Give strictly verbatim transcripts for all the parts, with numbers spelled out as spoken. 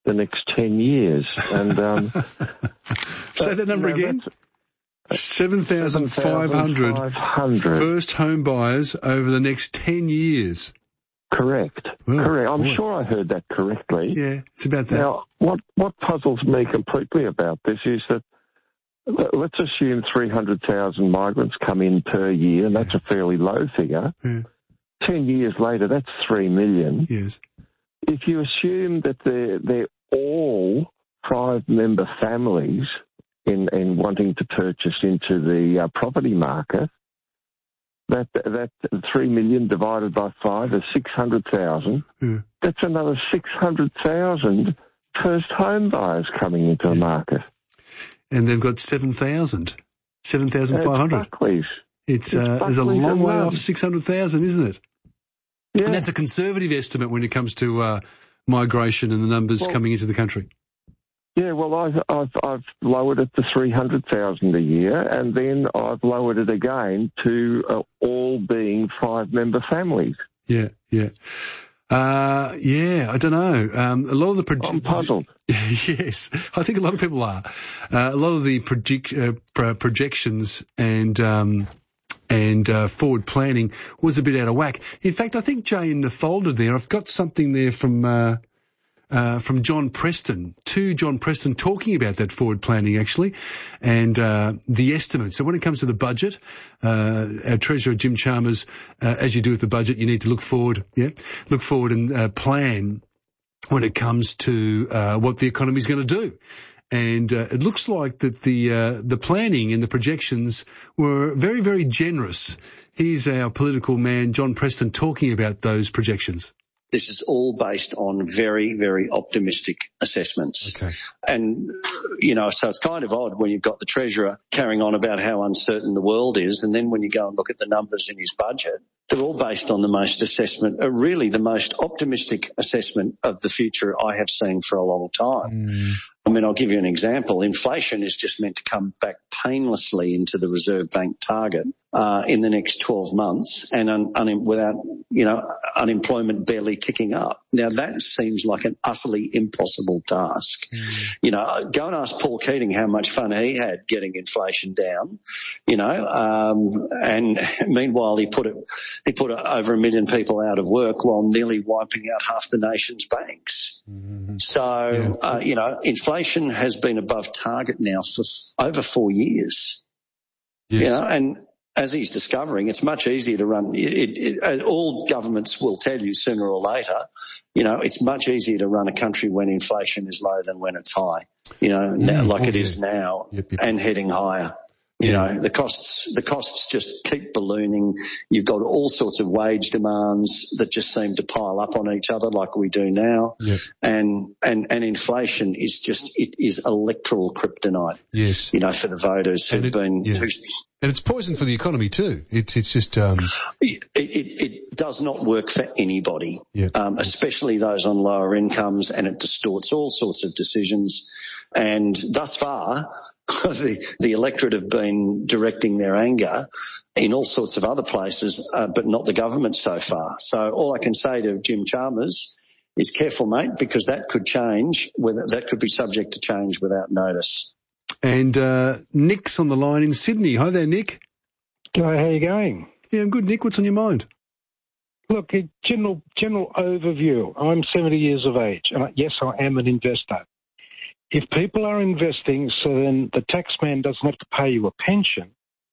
the next ten years. And um, say that number you know, again. seven thousand five hundred first home buyers over the next ten years. Correct. Well, Correct. I'm boy. sure I heard that correctly. Yeah, it's about that. Now, what, what puzzles me completely about this is that let's assume three hundred thousand migrants come in per year, and that's yeah. a fairly low figure. Yeah. Ten years later, that's three million. Yes. If you assume that they're, they're all five-member families in, in wanting to purchase into the uh, property market, that that three million divided by five is six hundred thousand. Yeah. That's another six hundred thousand first home buyers coming into yeah. the market. And they've got seven thousand, seven thousand five hundred. It's Buckley's. It's, it's uh, there's a Buckley's long way alone. off six hundred thousand, isn't it? Yeah. And that's a conservative estimate when it comes to uh, migration and the numbers well, coming into the country. Yeah, well, I've, I've, I've lowered it to three hundred thousand a year, and then I've lowered it again to uh, all being five-member families. Yeah, yeah. Uh, yeah, I don't know. Um, a lot of the... Proje- I'm puzzled. Yes, I think a lot of people are. Uh, a lot of the project, uh, pro- projections and... Um, and uh, forward planning was a bit out of whack. In fact, I think, Jay, in the folder there, I've got something there from uh, uh, from John Preston, to John Preston, talking about that forward planning, actually, and uh, the estimates. So when it comes to the budget, uh, our Treasurer, Jim Chalmers, uh, as you do with the budget, you need to look forward, yeah, look forward and uh, plan when it comes to uh, what the economy is going to do. And uh, it looks like that the uh, the planning and the projections were very, very generous. Here's our political man, John Preston, talking about those projections. This is all based on very, very optimistic assessments. Okay. And, you know, so it's kind of odd when you've got the Treasurer carrying on about how uncertain the world is, and then when you go and look at the numbers in his budget, they're all based on the most assessment, uh, really the most optimistic assessment of the future I have seen for a long time. Mm. I mean, I'll give you an example. Inflation is just meant to come back painlessly into the Reserve Bank target uh, in the next twelve months, and un- un- without, you know, unemployment barely ticking up. Now, that seems like an utterly impossible task. Mm. You know, go and ask Paul Keating how much fun he had getting inflation down, you know, um, and meanwhile he put it, he put over a million people out of work while nearly wiping out half the nation's banks. Mm. So, yeah. uh, you know, inflation Inflation has been above target now for f- over four years. Yes. You know, and as he's discovering, it's much easier to run. It, it, it, all governments will tell you sooner or later, you know, it's much easier to run a country when inflation is low than when it's high, you know, mm, now, like oh, it yeah. is now yep, yep. and heading higher. You yeah. know, the costs, the costs just keep ballooning. You've got all sorts of wage demands that just seem to pile up on each other like we do now. Yep. And, and, and inflation is just, it is electoral kryptonite. Yes. You know, for the voters who've it, been, yeah. who's, and it's poison for the economy too. It's, it's just, um, it, it, it does not work for anybody, yeah. um, especially those on lower incomes, and it distorts all sorts of decisions. And thus far, the, the electorate have been directing their anger in all sorts of other places, uh, but not the government so far. So all I can say to Jim Chalmers is careful, mate, because that could change, with, that could be subject to change without notice. And uh, Nick's on the line in Sydney. Hi there, Nick. G'day, how are you going? Yeah, I'm good, Nick. What's on your mind? Look, a general, general overview. I'm seventy years of age, and yes, I am an investor. If people are investing so then the taxman doesn't have to pay you a pension,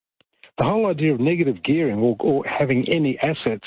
the whole idea of negative gearing or, or having any assets,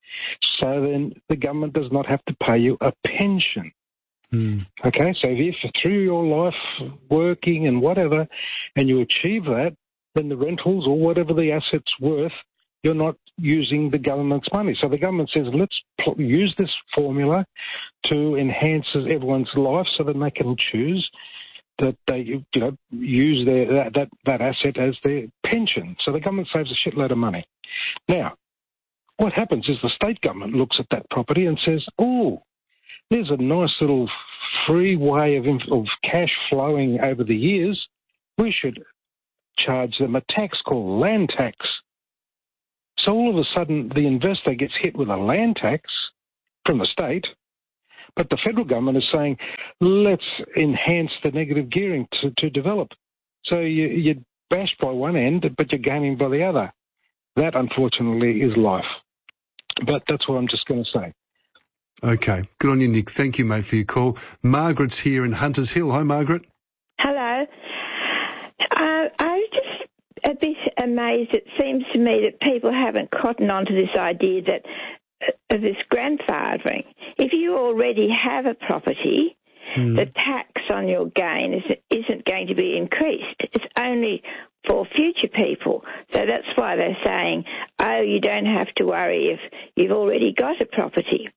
so then the government does not have to pay you a pension. Mm. Okay, so if through your life working and whatever, and you achieve that, then the rentals or whatever the asset's worth, you're not using the government's money. So the government says, let's pl- use this formula to enhance everyone's life so that they can choose that they, you know, use their that, that, that asset as their pension. So the government saves a shitload of money. Now, what happens is the state government looks at that property and says, oh, there's a nice little free way of, of cash flowing over the years. We should charge them a tax called land tax. So all of a sudden the investor gets hit with a land tax from the state, But the federal government is saying, let's enhance the negative gearing to, to develop. So you, you're bashed by one end, but you're gaining by the other. That, unfortunately, is life. But that's what I'm just going to say. Okay. Good on you, Nick. Thank you, mate, for your call. Margaret's here in Hunters Hill. Hi, Margaret. Hello. Uh, I'm just a bit amazed. It seems to me that people haven't cottoned on to this idea that uh, of this grandfathering. If you already have a property, mm. the tax on your gain is, isn't going to be increased. It's only for future people. So that's why they're saying, oh, you don't have to worry if you've already got a property.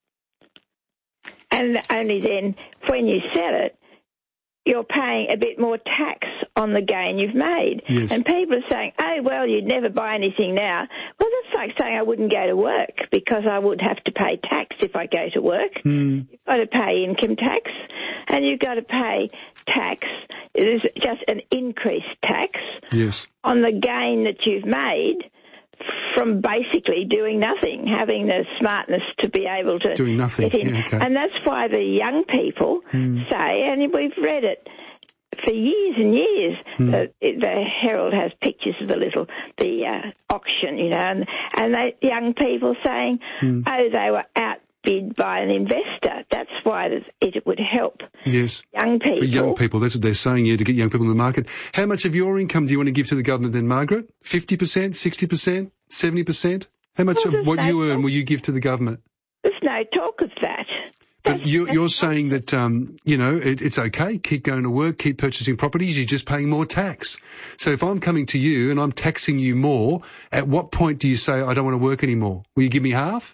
And only then, when you sell it, you're paying a bit more tax on the gain you've made. Yes. And people are saying, oh, well, you'd never buy anything now. Well, that's like saying I wouldn't go to work because I would have to pay tax if I go to work. Mm. You've got to pay income tax, and you've got to pay tax. It is just an increased tax yes. on the gain that you've made from basically doing nothing, having the smartness to be able to doing nothing. get in. Yeah, okay. And that's why the young people mm. say, and we've read it for years and years, mm. the, the Herald has pictures of the little, the uh, auction, you know, and, and the young people saying, mm. oh, they were outbid by an investor. That's why it would help yes. young people. For young people, that's what they're saying here, to get young people in the market. How much of your income do you want to give to the government then, Margaret? fifty percent, sixty percent, seventy percent? How much well, of what no you earn talk. will you give to the government? There's no talk of that. But you, you're saying that, um, you know, it, it's okay, keep going to work, keep purchasing properties, you're just paying more tax. So if I'm coming to you and I'm taxing you more, at what point do you say, I don't want to work anymore? Will you give me half?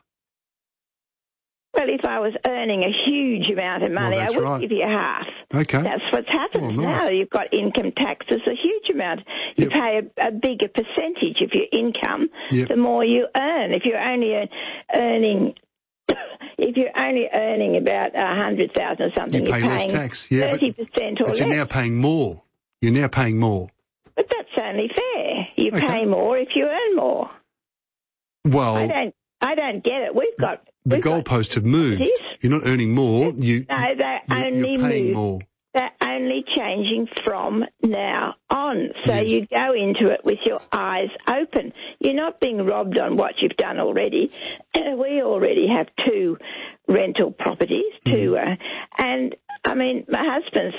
Well, if I was earning a huge amount of money, well, I would right. give you half. Okay. That's what's happened oh, nice. now. You've got income taxes, a huge amount. You yep. pay a, a bigger percentage of your income yep. the more you earn. If you're only earning... If you're only earning about a hundred thousand or something, you pay you're less paying tax. Yeah, thirty percent or but less. You're now paying more. You're now paying more. But that's only fair. You okay. pay more if you earn more. Well, I don't. I don't get it. We've got the goalposts have moved. You're not earning more. You no, they're you're, only you're paying moved. more. They're only changing from now on. So yes. you go into it with your eyes open. You're not being robbed on what you've done already. We already have two rental properties, two, mm. uh, and I mean, my husband's,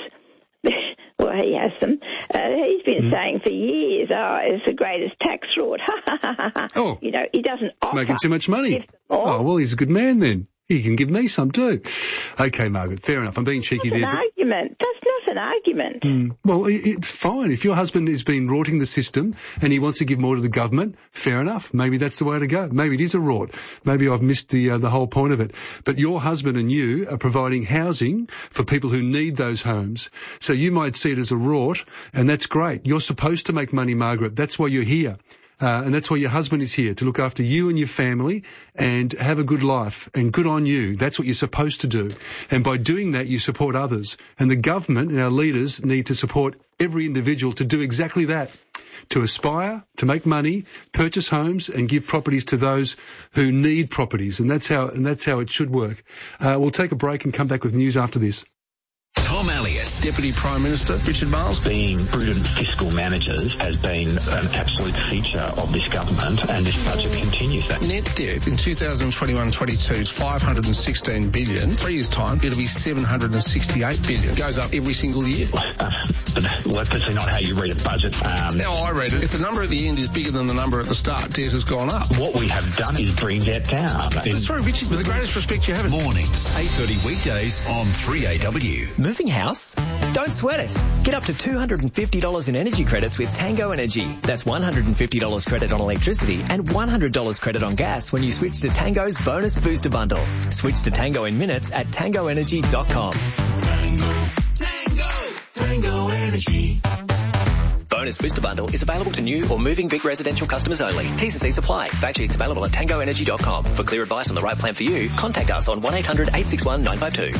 well, he has them. Uh, he's been mm. saying for years, oh, it's the greatest tax fraud. oh. You know, he doesn't offer. Making too much money. Oh, well, he's a good man then. He can give me some too. Okay, Margaret, fair enough. I'm being cheeky That's there. an argument. That's not an argument. Mm. Well, it's fine. If your husband has been rorting the system and he wants to give more to the government, fair enough. Maybe that's the way to go. Maybe it is a rort. Maybe I've missed the uh, the whole point of it. But your husband and you are providing housing for people who need those homes. So you might see it as a rort, and that's great. You're supposed to make money, Margaret. That's why you're here. Uh, and that's why your husband is here, to look after you and your family and have a good life. And good on you. That's what you're supposed to do. And by doing that, you support others. And the government and our leaders need to support every individual to do exactly that. To aspire, to make money, purchase homes and give properties to those who need properties. And that's how, and that's how it should work. Uh, we'll take a break and come back with news after this. Tom Elliott, Deputy Prime Minister. Richard Marles. Being prudent fiscal managers has been an absolute feature of this government, and this budget continues that. Net debt in two thousand twenty-one twenty-two is five hundred sixteen billion dollars. Three years' time, it'll be seven hundred sixty-eight billion dollars. Goes up every single year. Uh, but well, that's certainly not how you read a budget. Um, now, I read it. If the number at the end is bigger than the number at the start, debt has gone up. What we have done is bring debt down. That's very Richard. With the greatest respect you have. Mornings, eight thirty weekdays on three A W. Moving house? Don't sweat it. Get up to two hundred fifty dollars in energy credits with Tango Energy. That's one hundred fifty dollars credit on electricity and one hundred dollars credit on gas when you switch to Tango's Bonus Booster Bundle. Switch to Tango in minutes at tango energy dot com. Tango, Tango, Tango Energy. Bonus Booster Bundle is available to new or moving Vic residential customers only. T's and C's apply. Fact sheets available at tango energy dot com. For clear advice on the right plan for you, contact us on one eight hundred eight six one nine five two.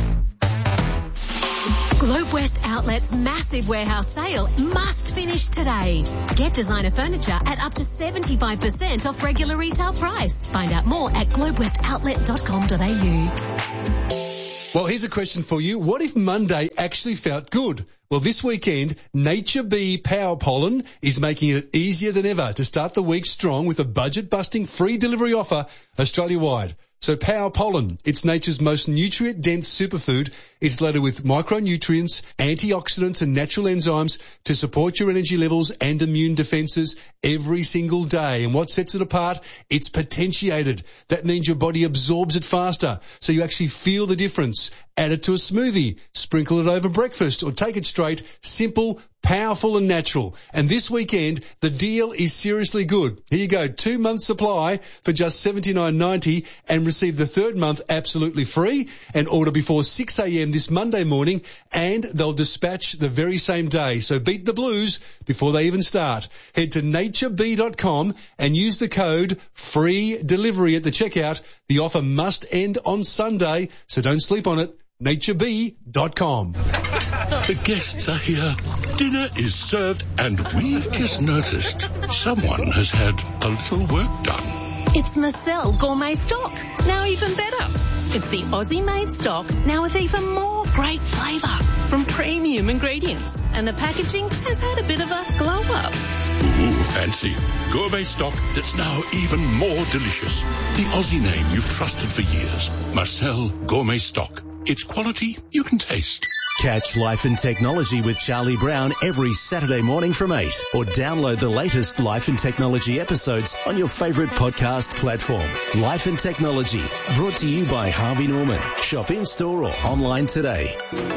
Globe West Outlet's massive warehouse sale must finish today. Get designer furniture at up to seventy-five percent off regular retail price. Find out more at globe west outlet dot com dot a u. Well, here's a question for you. What if Monday actually felt good? Well, this weekend, Nature Bee Power Pollen is making it easier than ever to start the week strong with a budget-busting free delivery offer Australia-wide. So Power Pollen, it's nature's most nutrient-dense superfood. It's loaded with micronutrients, antioxidants and natural enzymes to support your energy levels and immune defenses every single day. And what sets it apart? It's potentiated. That means your body absorbs it faster, so you actually feel the difference. Add it to a smoothie, sprinkle it over breakfast, or take it straight. Simple, powerful and natural. And this weekend, the deal is seriously good. Here you go, two months supply for just seventy-nine ninety and receive the third month absolutely free, and order before six a.m. this Monday morning, and they'll dispatch the very same day. So beat the blues before they even start. Head to nature bee dot com and use the code FREE DELIVERY at the checkout. The offer must end on Sunday, so don't sleep on it. nature bee dot com. The guests are here. Dinner is served, and we've just noticed someone has had a little work done. It's Marcel Gourmet Stock, now even better. It's the Aussie-made stock, now with even more great flavour from premium ingredients. And the packaging has had a bit of a glow-up. Ooh, fancy. Gourmet stock that's now even more delicious. The Aussie name you've trusted for years. Marcel Gourmet Stock. It's quality you can taste. Catch Life and Technology with Charlie Brown every Saturday morning from eight, or download the latest Life and Technology episodes on your favourite podcast platform. Life and Technology, brought to you by Harvey Norman. Shop in-store or online today.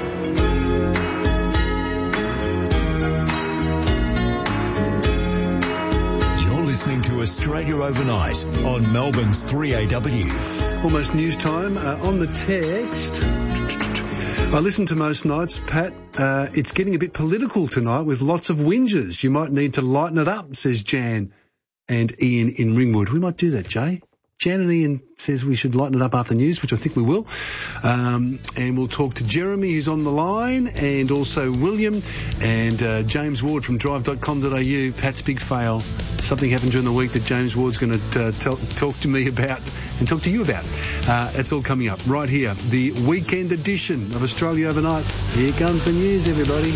You're listening to Australia Overnight on Melbourne's three A W. Almost news time. Uh, on the text, I listen to most nights, Pat. Uh, it's getting a bit political tonight with lots of whinges. You might need to lighten it up, says Jan and Ian in Ringwood. We might do that, Jay. Jan and Ian says we should lighten it up after news, which I think we will. Um, and we'll talk to Jeremy, who's on the line, and also William and uh, James Ward from drive dot com dot a u. Pat's big fail. Something happened during the week that James Ward's going to uh, tell, talk to me about and talk to you about. Uh, it's all coming up right here. The weekend edition of Australia Overnight. Here comes the news, everybody.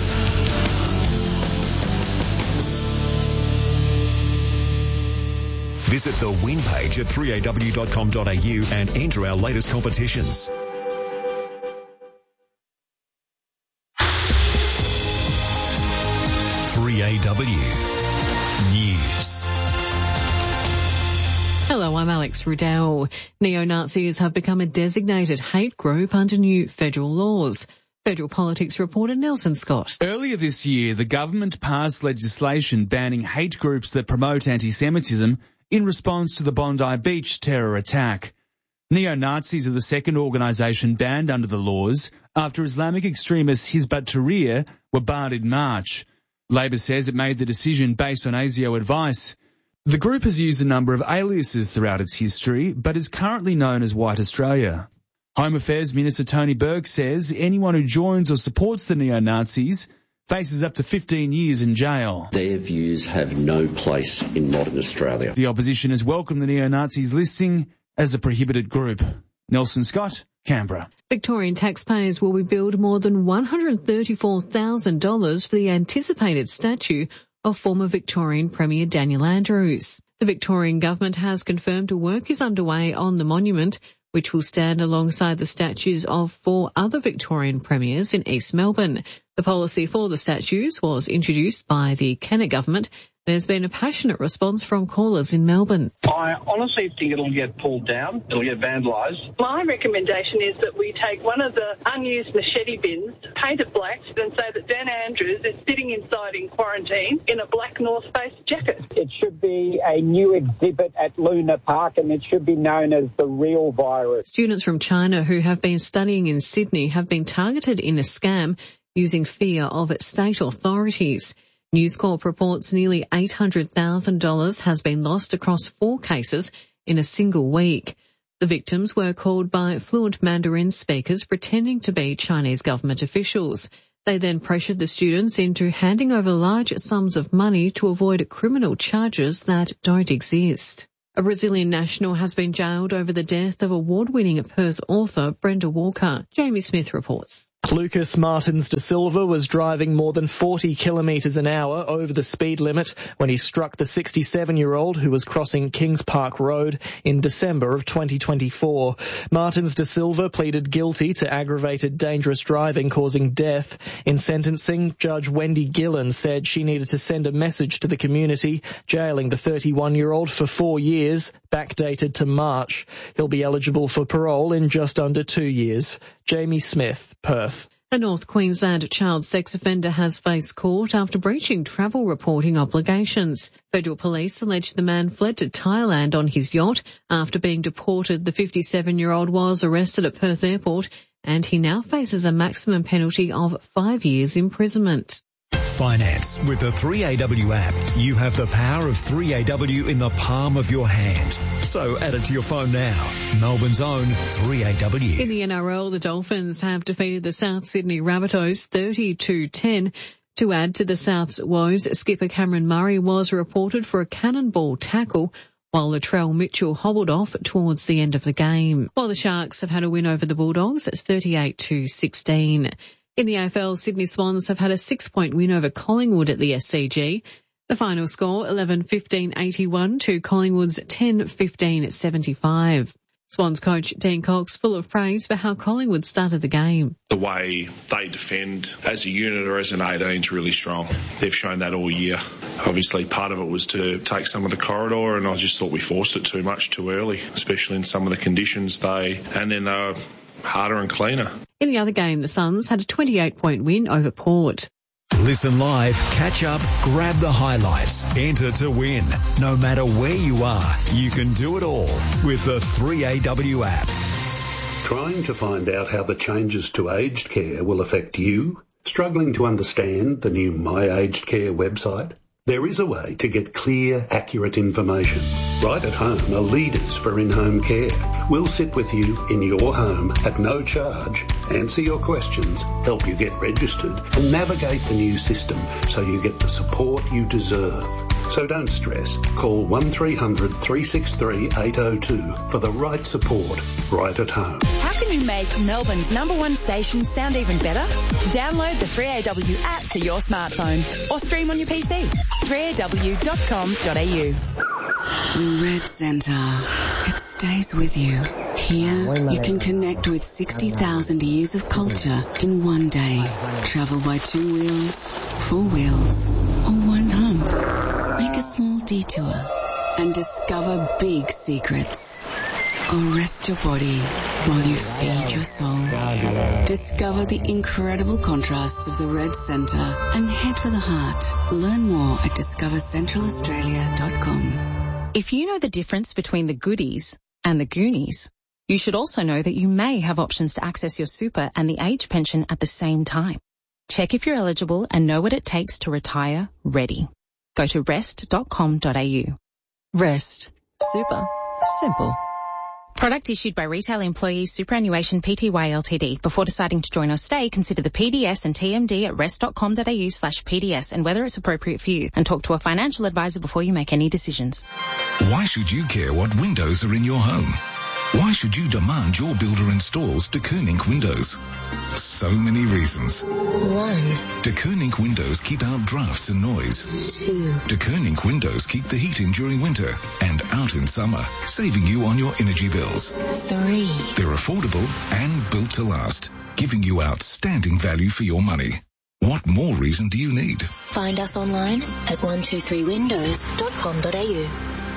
Visit the win page at three a w dot com dot a u and enter our latest competitions. three A W News. Hello, I'm Alex Riddell. Neo-Nazis have become a designated hate group under new federal laws. Federal Politics reporter Nelson Scott. Earlier this year, the government passed legislation banning hate groups that promote anti-Semitism in response to the Bondi Beach terror attack. Neo-Nazis are the second organisation banned under the laws after Islamic extremists Hizb ut-Tahrir were barred in March. Labor says it made the decision based on ASIO advice. The group has used a number of aliases throughout its history, but is currently known as White Australia. Home Affairs Minister Tony Burke says anyone who joins or supports the neo-Nazis faces up to fifteen years in jail. Their views have no place in modern Australia. The opposition has welcomed the neo-Nazis listing as a prohibited group. Nelson Scott, Canberra. Victorian taxpayers will be billed more than one hundred thirty-four thousand dollars for the anticipated statue of former Victorian Premier Daniel Andrews. The Victorian government has confirmed work is underway on the monument, which will stand alongside the statues of four other Victorian premiers in East Melbourne. The policy for the statues was introduced by the Kennett government. There's been a passionate response from callers in Melbourne. I honestly think it'll get pulled down. It'll get vandalised. My recommendation is that we take one of the unused machete bins, paint it black, and say that Dan Andrews is sitting inside in quarantine in a black North Face jacket. It should be a new exhibit at Luna Park, and it should be known as the real virus. Students from China who have been studying in Sydney have been targeted in a scam using fear of state authorities. News Corp reports nearly eight hundred thousand dollars has been lost across four cases in a single week. The victims were called by fluent Mandarin speakers pretending to be Chinese government officials. They then pressured the students into handing over large sums of money to avoid criminal charges that don't exist. A Brazilian national has been jailed over the death of award-winning Perth author Brenda Walker. Jamie Smith reports. Lucas Martins da Silva was driving more than forty kilometres an hour over the speed limit when he struck the sixty-seven-year-old who was crossing Kings Park Road in December of twenty twenty-four. Martins da Silva pleaded guilty to aggravated dangerous driving causing death. In sentencing, Judge Wendy Gillen said she needed to send a message to the community, jailing the thirty-one-year-old for four years, backdated to March. He'll be eligible for parole in just under two years. Jamie Smith, Perth. A North Queensland child sex offender has faced court after breaching travel reporting obligations. Federal police allege the man fled to Thailand on his yacht. After being deported, the fifty-seven-year-old was arrested at Perth Airport and he now faces a maximum penalty of five years imprisonment. Finance. With the three A W app, you have the power of three A W in the palm of your hand. So add it to your phone now. Melbourne's own three A W. In the N R L, the Dolphins have defeated the South Sydney Rabbitohs thirty-two ten. To add to the South's woes, skipper Cameron Murray was reported for a cannonball tackle, while Latrell Mitchell hobbled off towards the end of the game. While the Sharks have had a win over the Bulldogs, it's thirty-eight to sixteen. In the A F L, Sydney Swans have had a six-point win over Collingwood at the S C G. The final score, eleven fifteen eighty-one to Collingwood's ten fifteen seventy-five. Swans coach Dean Cox full of praise for how Collingwood started the game. The way they defend as a unit or as an eighteen is really strong. They've shown that all year. Obviously, part of it was to take some of the corridor, and I just thought we forced it too much too early, especially in some of the conditions they, and then they were harder and cleaner. In the other game, the Suns had a twenty-eight point win over Port. Listen live, catch up, grab the highlights, enter to win. No matter where you are, you can do it all with the three A W app. Trying to find out how the changes to aged care will affect you? Struggling to understand the new My Aged Care website? There is a way to get clear, accurate information. Right at Home are leaders for in-home care. We'll sit with you in your home at no charge, answer your questions, help you get registered and navigate the new system so you get the support you deserve. So don't stress. Call one three hundred three six three eight oh two for the right support right at home. How can you make Melbourne's number one station sound even better? Download the three A W app to your smartphone or stream on your P C. three A W dot com dot A U. The Red Centre. It stays with you. Here, you can connect with sixty thousand years of culture in one day. Travel by two wheels, four wheels, or one hump. Make a small detour and discover big secrets. Or rest your body while you feed your soul. Discover the incredible contrasts of the Red Centre and head for the heart. Learn more at discover central australia dot com. If you know the difference between the goodies and the Goonies, you should also know that you may have options to access your super and the age pension at the same time. Check if you're eligible and know what it takes to retire ready. Go to rest dot com dot A U. Rest. Super. Simple. Product issued by Retail Employees Superannuation Pty Ltd. Before deciding to join or stay, consider the P D S and T M D at rest dot com dot A U slash P D S and whether it's appropriate for you. And talk to a financial advisor before you make any decisions. Why should you care what windows are in your home? Why should you demand your builder installs De Koning windows? So many reasons. One. De Koning windows keep out drafts and noise. Two. De Koning windows keep the heat in during winter and out in summer, saving you on your energy bills. Three. They're affordable and built to last, giving you outstanding value for your money. What more reason do you need? Find us online at one two three windows dot com dot A U.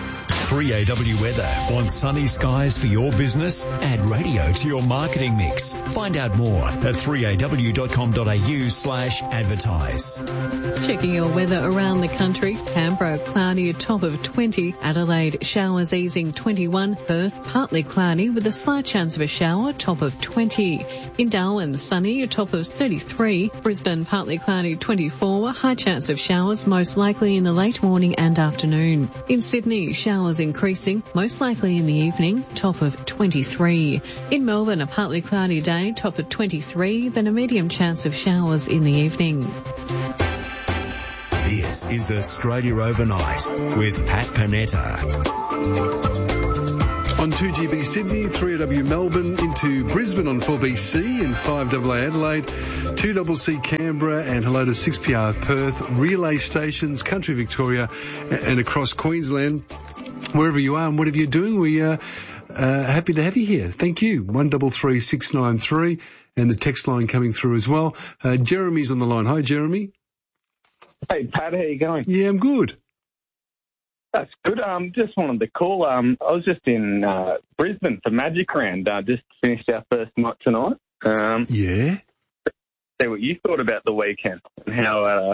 three A W weather. Want sunny skies for your business? Add radio to your marketing mix. Find out more at three A W dot com dot A U slash advertise. Checking your weather around the country. Canberra, cloudy, a top of twenty. Adelaide, showers easing twenty-one. Perth, partly cloudy with a slight chance of a shower, top of twenty. In Darwin, sunny, a top of thirty-three. Brisbane, partly cloudy, twenty-four. High chance of showers, most likely in the late morning and afternoon. In Sydney, showers increasing, most likely in the evening, top of twenty-three. In Melbourne, a partly cloudy day, top of twenty-three, then a medium chance of showers in the evening. This is Australia Overnight with Pat Panetta. On two G B Sydney, three A W Melbourne, into Brisbane on four B C and five A A Adelaide, two C C Canberra, and hello to six P R Perth, relay stations, country Victoria, and across Queensland. Wherever you are and whatever you're doing, we are uh, happy to have you here. Thank you. one three three six nine three, and the text line coming through as well. Uh, Jeremy's on the line. Hi, Jeremy. Hey, Pat, how you going? Yeah, I'm good. That's good. Um, just wanted to call. Um, I was just in uh, Brisbane for Magic Round. Uh, just finished our first night tonight. Um, yeah. See what you thought about the weekend and how. Uh,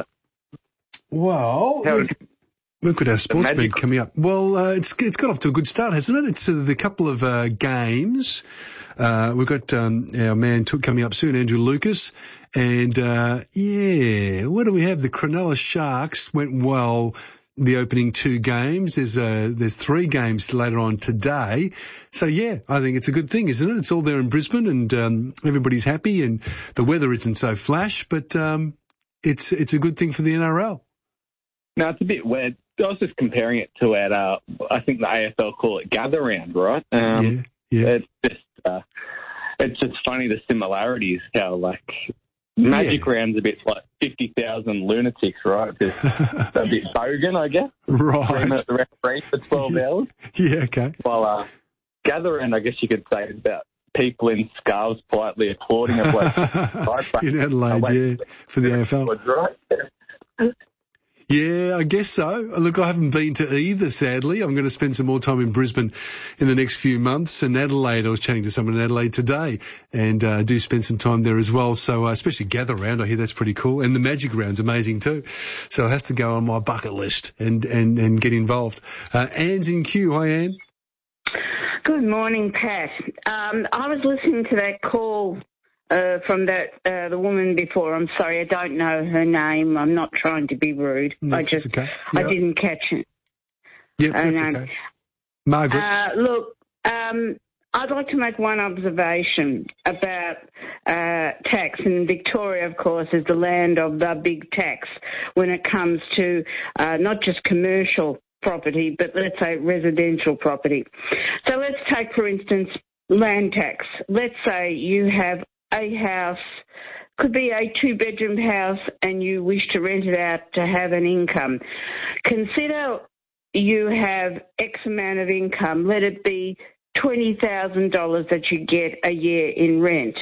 well, how look, look at our sports bed coming up. Well, uh, it's it's got off to a good start, hasn't it? It's uh, the couple of uh, games. Uh, we've got um, our man took coming up soon, Andrew Lucas, and uh, yeah, what do we have? The Cronulla Sharks went well. The opening two games. There's uh, there's three games later on today. So, yeah, I think it's a good thing, isn't it? It's all there in Brisbane and um, everybody's happy and the weather isn't so flash, but um, it's it's a good thing for the N R L. No, it's a bit weird. I was just comparing it to at, uh, I think the A F L call it Gather Round, right? Um, yeah, yeah. It's just, uh, it's just funny the similarities, how, like, Magic yeah. Round's a bit like fifty thousand lunatics, right? Just a bit bogan, I guess. Right. At the referee for twelve hours. Yeah, okay. Well, uh, Gather Round, I guess you could say, is about people in scarves politely applauding a bloke. In Adelaide, yeah, for the A F L. Right. Yeah, I guess so. Look, I haven't been to either, sadly. I'm going to spend some more time in Brisbane in the next few months. And Adelaide, I was chatting to someone in Adelaide today and uh, do spend some time there as well. So uh, especially Gather Round, I hear that's pretty cool. And the Magic Round's amazing too. So it has to go on my bucket list and, and, and get involved. Uh, Anne's in queue. Hi, Anne. Good morning, Pat. Um, I was listening to that call Uh, from that, uh, the woman before. I'm sorry, I don't know her name. I'm not trying to be rude. No, I just, okay. I Yeah. didn't catch it. Yep, Her that's name. okay. Margaret. Uh, look, um, I'd like to make one observation about uh, tax. And Victoria, of course, is the land of the big tax when it comes to uh, not just commercial property, but let's say residential property. So let's take, for instance, land tax. Let's say you have a house, could be a two-bedroom house, and you wish to rent it out to have an income. Consider you have X amount of income. Let it be twenty thousand dollars that you get a year in rent.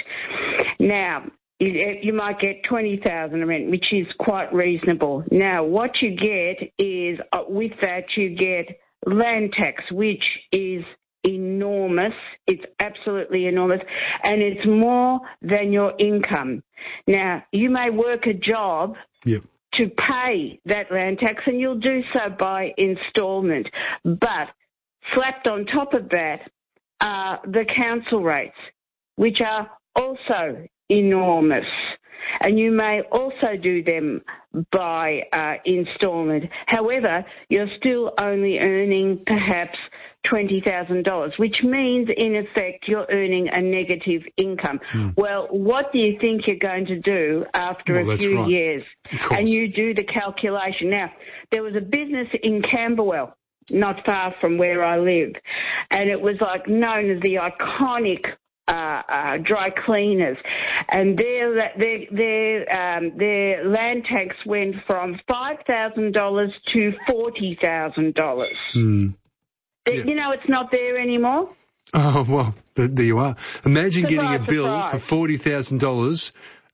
Now, you, you might get twenty thousand dollars rent, which is quite reasonable. Now, what you get is, uh, with that, you get land tax, which is enormous. It's absolutely enormous, and it's more than your income. Now, you may work a job yep. to pay that land tax, and you'll do so by instalment. But slapped on top of that are the council rates, which are also enormous. And you may also do them by uh, instalment. However, you're still only earning perhaps twenty thousand dollars, which means, in effect, you're earning a negative income. Mm. Well, what do you think you're going to do after well, a few right. years? And you do the calculation. Now, there was a business in Camberwell, not far from where I live, and it was like known as the iconic Uh, uh, dry cleaners, and their their their um, their land tax went from five thousand dollars to forty thousand dollars. Mm. Yeah. You know, it's not there anymore. Oh well, there you are. Imagine Surprise, getting a bill surprise. for forty thousand dollars.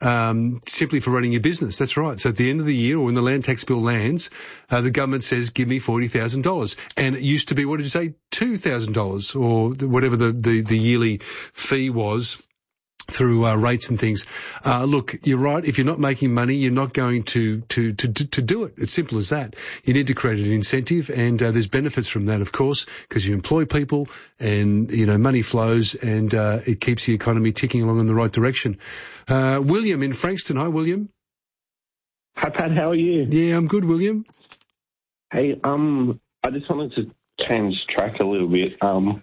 Um, simply for running your business. That's right. So at the end of the year, or when the land tax bill lands, uh, the government says, give me forty thousand dollars. And it used to be, what did you say, two thousand dollars or whatever the, the, the yearly fee was through uh, rates and things. Uh, look, you're right. If you're not making money, you're not going to, to, to, to do it. It's simple as that. You need to create an incentive, and uh, there's benefits from that, of course, because you employ people and, you know, money flows, and uh, it keeps the economy ticking along in the right direction. Uh, William in Frankston. Hi, William. Hi, Pat. How are you? Yeah, I'm good, William. Hey, um, I just wanted to change track a little bit. Um,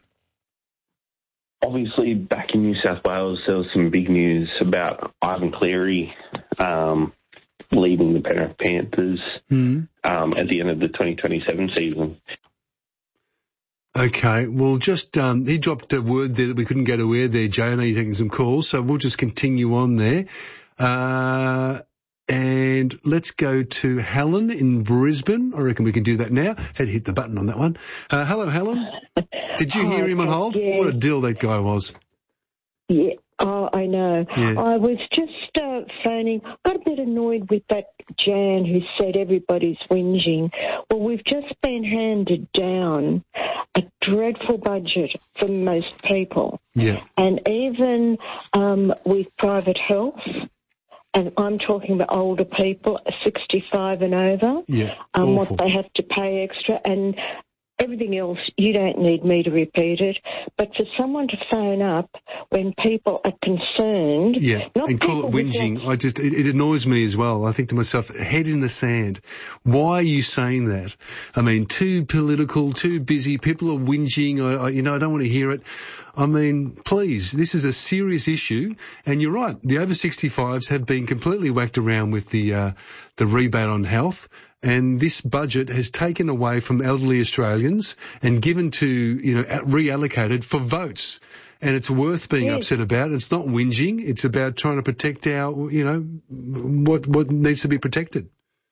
obviously, back in New South Wales, there was some big news about Ivan Cleary um, leaving the Penrith Panthers mm. um, at the end of the twenty twenty-seven season. Okay, well, just, um, he dropped a word there that we couldn't go to air there, Jay. I know you're taking some calls, so we'll just continue on there. Uh, and let's go to Helen in Brisbane. I reckon we can do that now. Had to hit the button on that one. Uh, hello, Helen. Did you hear oh, him on hold? Yeah. What a deal that guy was. Yeah, oh, I know. Yeah. I was just uh, phoning. I got a bit annoyed with that Jan who said everybody's whinging. Well, we've just been handed down a dreadful budget for most people. Yeah. And even um, with private health, and I'm talking about older people, sixty-five and over, yeah, um, awful. what they have to pay extra. And everything else, you don't need me to repeat it. But for someone to phone up when people are concerned... Yeah, not and call it whinging. I just, it, it annoys me as well. I think to myself, head in the sand. Why are you saying that? I mean, too political, too busy. People are whinging. I, I, you know, I don't want to hear it. I mean, please, this is a serious issue. And you're right. The over sixty-fives have been completely whacked around with the, uh, the rebate on health. And this budget has taken away from elderly Australians and given to, you know, reallocated for votes. And it's worth being yes. upset about. It's not whinging. It's about trying to protect our, you know, what, what needs to be protected.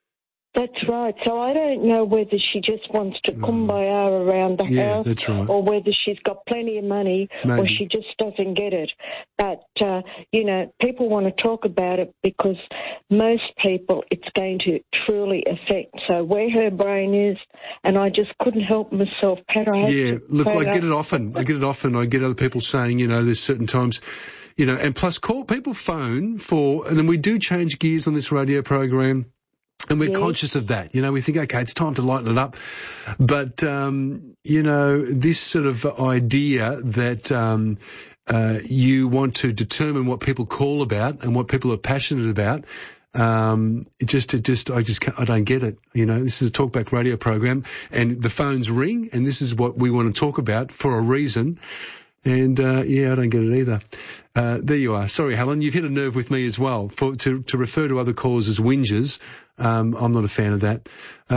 That's right. So I don't know whether she just wants to kumbaya around the Yeah, house that's right. or whether she's got plenty of money Maybe. or she just doesn't get it. But, uh, you know, people want to talk about it because most people it's going to truly affect. So where her brain is, and I just couldn't help myself. Pat, I Yeah, look, I get it often. I get it often. I get other people saying, you know, there's certain times, you know, and plus call people phone for, and then we do change gears on this radio program. And we're yes. conscious of that. You know, we think, okay, it's time to lighten it up. But, um, you know, this sort of idea that, um, uh, you want to determine what people call about and what people are passionate about, um, it just, it just, I just can't, I don't get it. You know, this is a talkback radio program and the phones ring and this is what we want to talk about for a reason. And, uh, yeah, I don't get it either. Uh, there you are. Sorry, Helen, you've hit a nerve with me as well. For, to, to refer to other callers as whingers, um, I'm not a fan of that.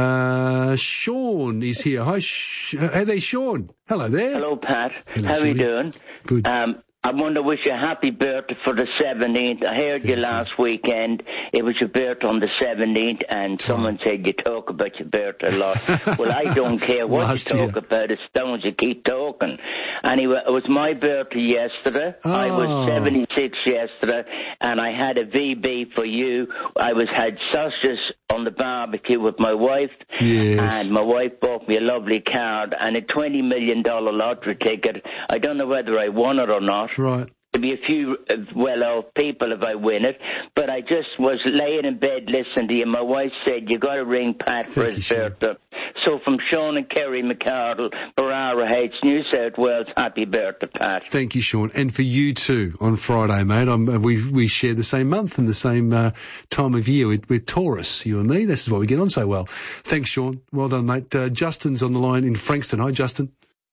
Uh, Sean is here. Hi, Sh- hey there, Sean. Hello there. Hello, Pat. Hello, How are you Sean. doing? Good. Um, I want to wish you a happy birthday for the seventeenth. I heard you last weekend. It was your birthday on the seventeenth, and someone said you talk about your birthday a lot. Well, I don't care what Last you talk year. about. As long as you keep talking. Anyway, it was my birthday yesterday. Oh. I was seventy-six yesterday, and I had a V B for you. I was had sausages on the barbecue with my wife, Yes. and my wife bought me a lovely card and a twenty million dollars lottery ticket. I don't know whether I won it or not. Right. There'll be a few uh, well-off people if I win it, but I just was laying in bed listening to you. My wife said, you got to ring Pat for Thank his you, Sean. birthday. So from Sean and Kerry McCardle, Barara Heights, New South Wales, happy birthday, Pat. Thank you, Sean. And for you too on Friday, mate. I'm, uh, we, we share the same month and the same, uh, time of year with, with Taurus, you and me. This is why we get on so well. Thanks, Sean. Well done, mate. Uh, Justin's on the line in Frankston. Hi, Justin.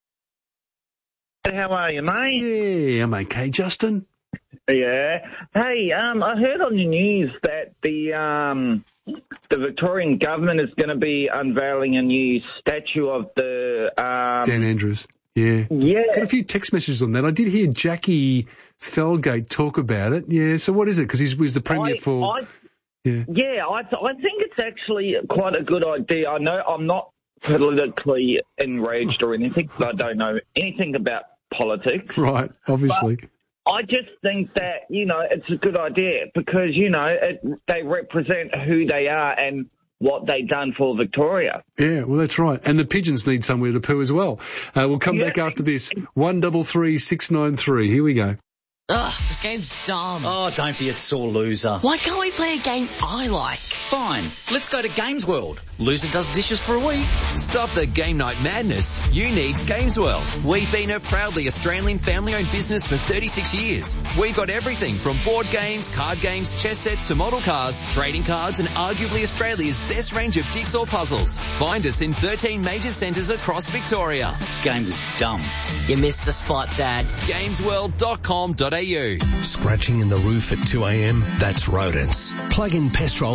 How are you, mate? Yeah, I'm okay, Justin. Yeah. Hey, um, I heard on the news that the um, the Victorian government is going to be unveiling a new statue of the um, Dan Andrews. Yeah. Yeah. Got a few text messages on that. I did hear Jackie Felgate talk about it. Yeah. So what is it? Because he's was the premier I, for. I, yeah. Yeah, I th- I think it's actually quite a good idea. I know I'm not politically enraged or anything, but I don't know anything about politics. Right. Obviously. But I just think that, you know, it's a good idea because, you know, it, they represent who they are and what they've done for Victoria. Yeah, well, that's right. And the pigeons need somewhere to poo as well. Uh, we'll come Yeah. back after this. One double three six nine three. Here we go. Ugh, this game's dumb. Oh, don't be a sore loser. Why can't we play a game I like? Fine, let's go to Games World. Loser does dishes for a week. Stop the game night madness. You need Games World. We've been a proudly Australian family-owned business for thirty-six years. We've got everything from board games, card games, chess sets to model cars, trading cards and arguably Australia's best range of jigsaw puzzles. Find us in thirteen major centres across Victoria. Game was dumb. You missed the spot, Dad. games world dot com dot a u. Scratching in the roof at two a.m.? That's rodents. Plug in Pestrol rodent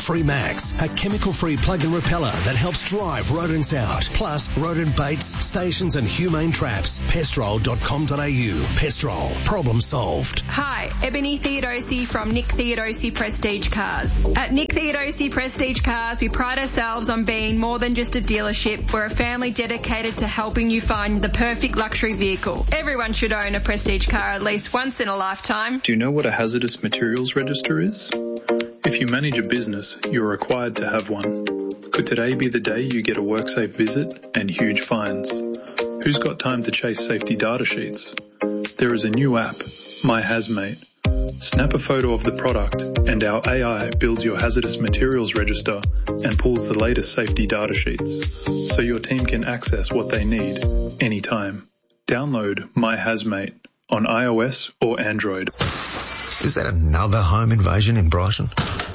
Free Max, a chemical-free plug-in repeller that helps drive rodents out. Plus, rodent baits, stations and humane traps. Pestrol dot com dot a u. Pestrol. Problem solved. Hi, Ebony Theodosi from Nick Theodosi Prestige Cars. At Nick Theodosi Prestige Cars, we pride ourselves on being more than just a dealership. We're a family dedicated to helping you find the perfect luxury vehicle. Everyone should own a Prestige car at least once in a lifetime. Do you know what a hazardous materials register is? If you manage a business, you're required to have one. Could today be the day you get a WorkSafe visit and huge fines? Who's got time to chase safety data sheets? There is a new app, My Hazmate. Snap a photo of the product and our A I builds your hazardous materials register and pulls the latest safety data sheets so your team can access what they need anytime. Download My Hazmate on iOS or Android. Is that another home invasion in Brighton?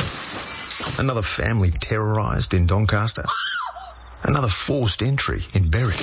Another family terrorised in Doncaster? Another forced entry in Berwick?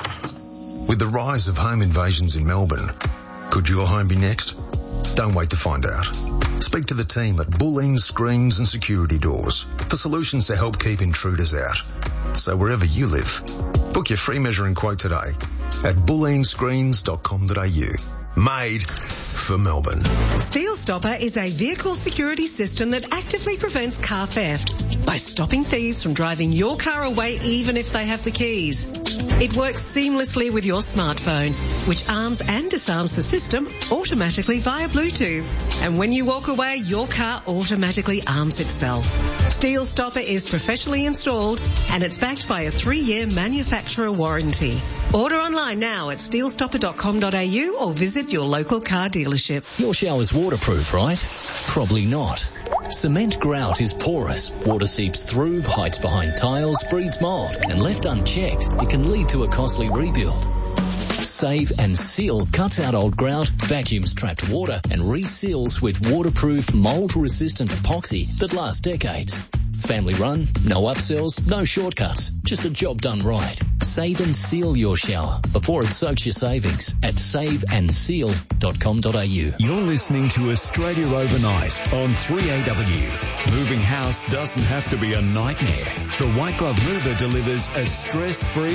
With the rise of home invasions in Melbourne, could your home be next? Don't wait to find out. Speak to the team at Bulleen Screens and Security Doors for solutions to help keep intruders out. So wherever you live, book your free measuring quote today at bulleen screens dot com dot a u. Made for Melbourne. Steel Stopper is a vehicle security system that actively prevents car theft by stopping thieves from driving your car away even if they have the keys. It works seamlessly with your smartphone, which arms and disarms the system automatically via Bluetooth. And when you walk away, your car automatically arms itself. Steel Stopper is professionally installed and it's backed by a three-year manufacturer warranty. Order online now at steel stopper dot com dot a u or visit your local car dealership. Your shower's waterproof, right? Probably not. Cement grout is porous. Water seeps through, hides behind tiles, breeds mold, and left unchecked, it can lead to a costly rebuild. Save and Seal cuts out old grout, vacuums trapped water, and reseals with waterproof, mold-resistant epoxy that lasts decades. Family run, no upsells, no shortcuts, just a job done right. Save and seal your shower before it soaks your savings at save and seal dot com dot a u. You're listening to Australia Overnight on three A W. Moving house doesn't have to be a nightmare. The White Glove Mover delivers a stress-free